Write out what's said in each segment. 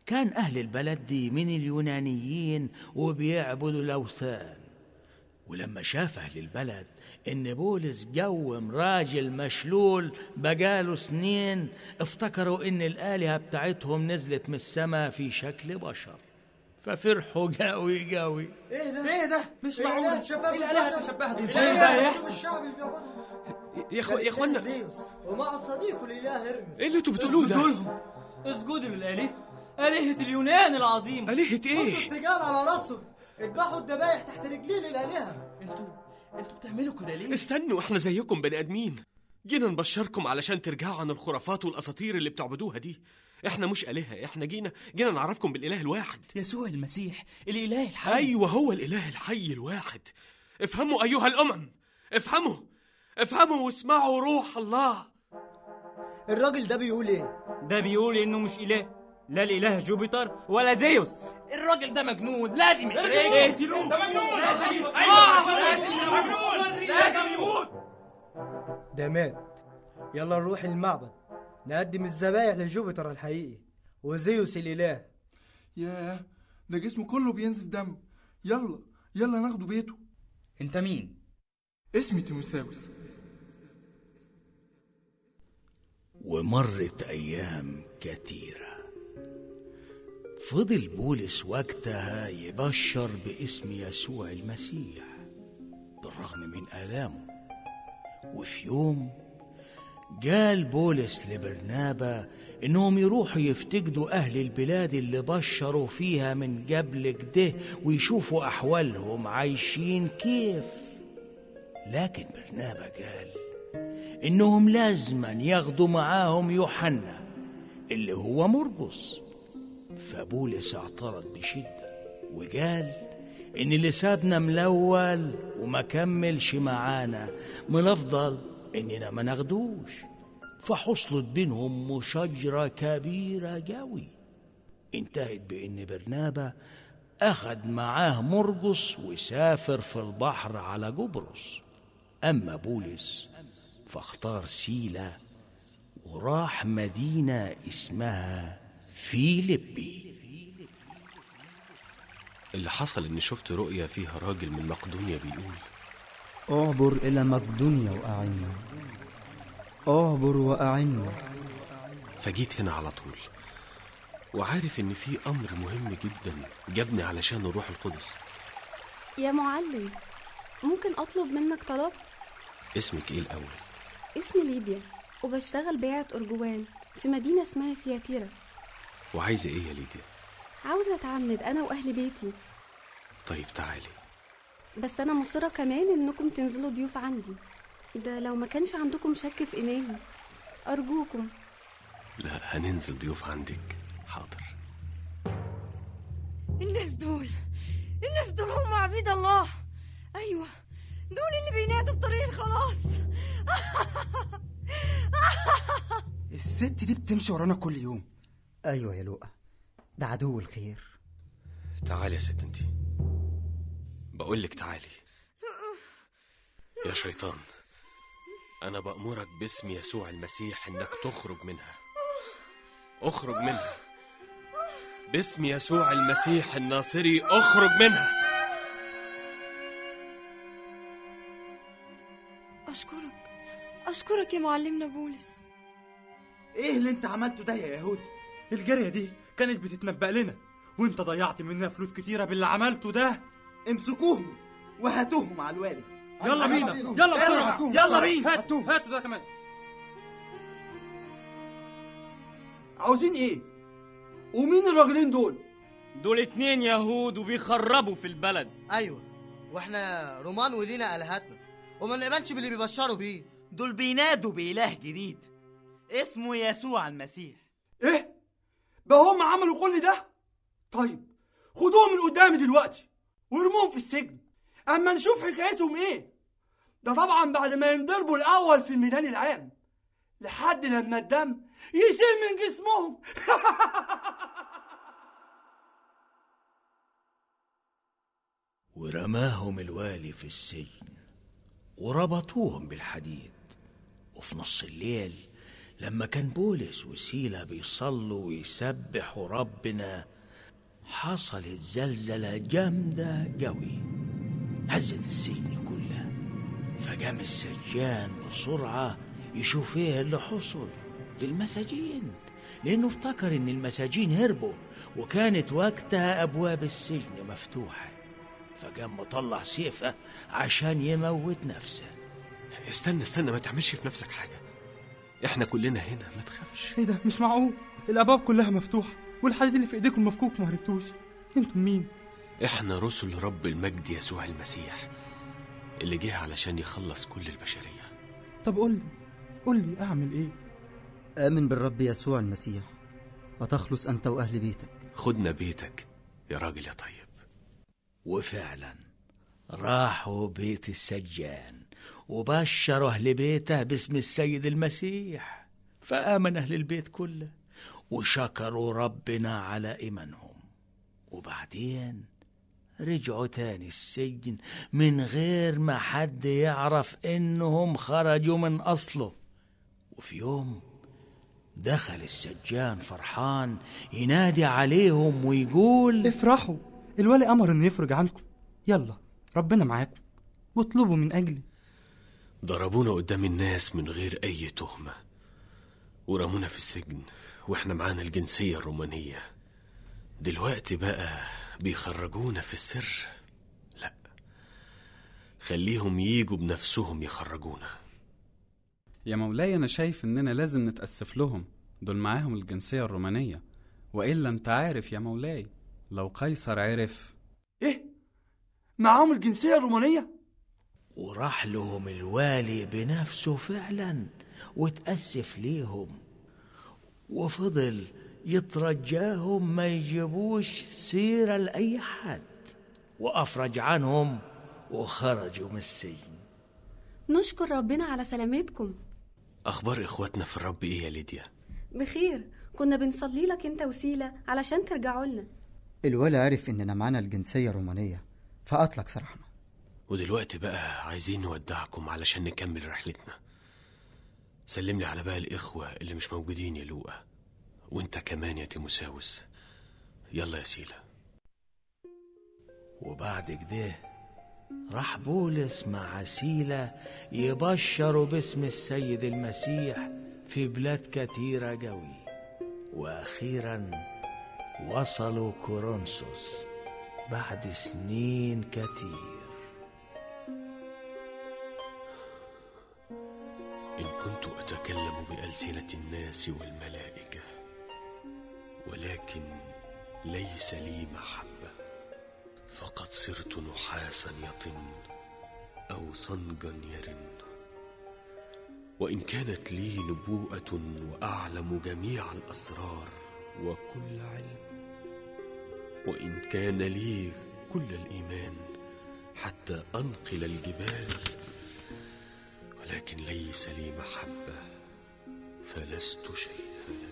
كان أهل البلد دي من اليونانيين وبيعبدوا الأوثان. ولما شاف أهل البلد إن بولس قوم راجل مشلول بقاله سنين، افتكروا إن الآلهة بتاعتهم نزلت من السماء في شكل بشر، ففرحوا قوي قوي. ايه ده مش معقول، الآلهة تشبهت ازاي ده يحصل؟ الشعب بيعبدهم يا اخوانا، زيوس ومع صديقه الاله هرمس. ايه اللي انتوا بتقولوه ده؟ اسجدوا للآلهة، آلهة اليونان العظيم. آلهة ايه؟ اتجال على راسهم، اذبحوا الذبايح تحت رجلين الالهه. انتوا بتعملوا كده ليه؟ استنوا، احنا زيكم بني ادمين، جينا نبشركم علشان ترجعوا عن الخرافات والاساطير اللي بتعبدوها دي. احنا مش آلهة، احنا جينا نعرفكم بالإله الواحد، يسوع المسيح الإله الحي. ايوه، هو الإله الحي الواحد. افهموا ايها الامم، افهموا واسمعوا روح الله. الراجل ده بيقول ايه؟ ده بيقول انه مش إله، لا الإله جوبيتر ولا زيوس. الراجل ده مجنون، لازم اقتلوه. ده مجنون، لازم يموت. ده مات. يلا نروح المعبد نقدم الذبايح لجوبيتر الحقيقي وزيوس الاله. ياه، ده جسمه كله بينزل دم. يلا ناخده بيته. انت مين؟ اسمي تيموساوس. ومرت أيام كتيرة، فضل بولس وقتها يبشر باسم يسوع المسيح بالرغم من آلامه. وفي يوم قال بولس لبرنابا إنهم يروحوا يفتقدوا أهل البلاد اللي بشروا فيها من قبل كده ويشوفوا أحوالهم عايشين كيف. لكن برنابا قال إنهم لازما ياخدوا معاهم يوحنا اللي هو مرقس. فبولس اعترض بشدة وقال إن اللي سابنا ملول وما كملش معانا من الأفضل إننا ما ناخدوش. فحصلت بينهم مشاجرة كبيرة قوي، انتهت بإن برنابا أخذ معاه مرقس وسافر في البحر على قبرص. أما بولس فاختار سيلا وراح مدينة اسمها فيلبي. اللي حصل اني شفت رؤية فيها راجل من مقدونيا بيقول: اعبر إلى مقدونيا وأعنا، اعبر وأعنا. فجيت هنا على طول وعارف ان في امر مهم جدا جابني علشان الروح القدس. يا معلم، ممكن أطلب منك طلب؟ اسمك ايه الاول؟ اسمي ليديا وبشتغل بيعة أرجوان في مدينة اسمها ثياتيرا. وعايزة ايه يا ليديا؟ عاوزة أتعمد أنا وأهل بيتي. طيب تعالي. بس أنا مصرة كمان إنكم تنزلوا ضيوف عندي، ده لو ما كانش عندكم شك في إيماني، أرجوكم. لا، هننزل ضيوف عندك، حاضر. الناس دول هم عبيد الله. أيوة، دول اللي بينادوا بطريق الخلاص. الست دي بتمشي ورانا كل يوم. ايوه يا لؤى، ده عدو الخير. تعالي يا ست انتي، بقولك تعالي. يا شيطان، أنا بأمرك باسم يسوع المسيح إنك تخرج منها. اخرج منها باسم يسوع المسيح الناصري، اخرج منها. أشكرك يا معلمنا بولس. ايه اللي انت عملته ده يا يهودي؟ الجارية دي كانت بتتنبأ لنا، وانت ضيعت مننا فلوس كتيرة باللي عملته ده. امسكوهم وهاتوهم على الوالي. يلا بينا، يلا بسرعة، يلا بينا. هاتوا ده كمان. عاوزين ايه؟ ومين الراجلين دول؟ دول 2 يهود وبيخربوا في البلد. ايوه، واحنا رومان ولينا الهاتنا وما نقبلش باللي بيبشروا بيه. دول بينادوا بإله جديد اسمه يسوع المسيح. ايه؟ بقى هم عملوا كل ده؟ طيب خدوهم من قدامي دلوقتي وارموهم في السجن اما نشوف حكايتهم ايه. ده طبعا بعد ما ينضربوا الاول في الميدان العام لحد لما الدم يسيل من جسمهم. ورماهم الوالي في السجن وربطوهم بالحديد. وفي نص الليل لما كان بولس وسيلة بيصلوا ويسبحوا ربنا حصلت زلزلة جامدة قوي هزت السجن كله. فقام السجان بسرعة يشوف ايه اللي حصل للمساجين، لأنه افتكر إن المساجين هربوا وكانت وقتها أبواب السجن مفتوحة. فقام مطلع سيفه عشان يموت نفسه. استنى ما تعملش في نفسك حاجة، احنا كلنا هنا، ما تخافش. ايه ده؟ مش معقول، الابواب كلها مفتوحه والحديد اللي في ايديكم مفكوك ما هربتوش. انتم مين؟ احنا رسل رب المجد يسوع المسيح اللي جه علشان يخلص كل البشرية. طب قول لي اعمل ايه؟ آمن بالرب يسوع المسيح وتخلص أنت وأهل بيتك. خدنا بيتك يا راجل يا طيب. وفعلا راحوا بيت السجان وبشروا أهل بيته باسم السيد المسيح، فآمن أهل البيت كله وشكروا ربنا على إيمانهم. وبعدين رجعوا تاني السجن من غير ما حد يعرف إنهم خرجوا من أصله. وفي يوم دخل السجان فرحان ينادي عليهم ويقول: افرحوا، الولي أمر إنه يفرج عنكم، يلا ربنا معاكم واطلبوا من أجلي. ضربونا قدام الناس من غير أي تهمة ورمونا في السجن وإحنا معانا الجنسية الرومانية. دلوقتي بقى بيخرجونا في السر؟ لا، خليهم ييجوا بنفسهم يخرجونا. يا مولاي أنا شايف إننا لازم نتأسف لهم، دول معاهم الجنسية الرومانية، وإلا أنت عارف يا مولاي لو قيصر عرف. إيه؟ معاهم الجنسية الرومانية؟ وراح لهم الوالي بنفسه فعلا وتأسف ليهم، وفضل يترجاهم ما يجيبوش سيرة لأي حد، وأفرج عنهم وخرجوا من السجن. نشكر ربنا على سلامتكم. أخبار إخواتنا في الرب إيه يا ليديا؟ بخير، كنا بنصلي لك انت وسيلة علشان ترجعوا لنا. الولي عرف إننا معانا الجنسية الرومانية فأطلق سراحنا، ودلوقتي بقى عايزين نودعكم علشان نكمل رحلتنا. سلم لي على بقى الإخوة اللي مش موجودين يا لوقا، وانت كمان يا تيموساوس. يلا يا سيلة. وبعد كده راح بولس مع سيلة يبشروا باسم السيد المسيح في بلاد كتيرة قوي، وأخيرا وصلوا كورنثوس بعد سنين كتير. إن كنت أتكلم بألسنة الناس والملائكة ولكن ليس لي محبة فقد صرت نحاسا يطن أو صنجا يرن. وإن كانت لي نبوءة وأعلم جميع الأسرار وكل علم، وإن كان لي كل الإيمان حتى أنقل الجبال، ولكن ليس لي محبة فلست شيء.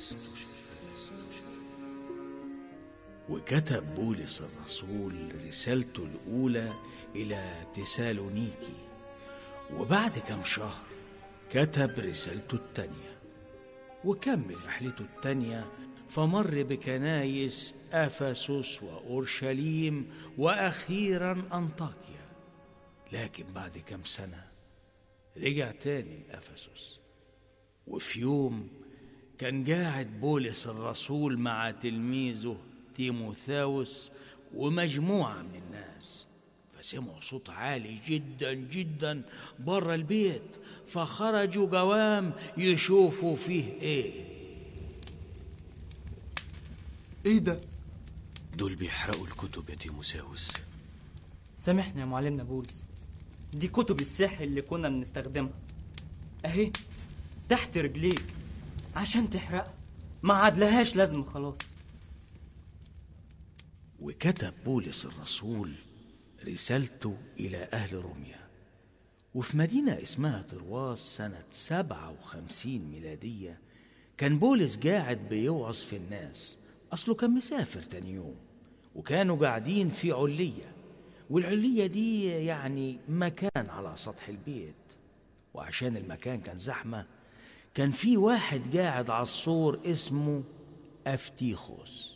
وكتب بولس الرسول رسالته الأولى إلى تسالونيكي، وبعد كم شهر كتب رسالته الثانية، وكمل رحلته الثانية فمر بكنايس أفسس وأورشليم وأخيرا أنطاكيا. لكن بعد كم سنة رجع تاني لأفسس. وفي يوم كان قاعد بولس الرسول مع تلميذه تيموثاوس ومجموعة من الناس، فسمعوا صوت عالي جدا جدا بره البيت، فخرجوا قوام يشوفوا فيه ايه ده؟ دول بيحرقوا الكتب يا تيموثاوس. سامحنا يا معلمنا بولس، دي كتب السحر اللي كنا بنستخدمها اهي تحت رجليك عشان تحرقها، ما عادلهاش لازمة خلاص. وكتب بولس الرسول رسالته إلى أهل روميا. وفي مدينة اسمها طرواس سنة 57 ميلادية كان بولس قاعد بيوعظ في الناس. أصله كان مسافر تاني يوم، وكانوا قاعدين في علية، والعلية دي يعني مكان على سطح البيت، وعشان المكان كان زحمة كان في واحد قاعد على السور اسمه أفتيخوس.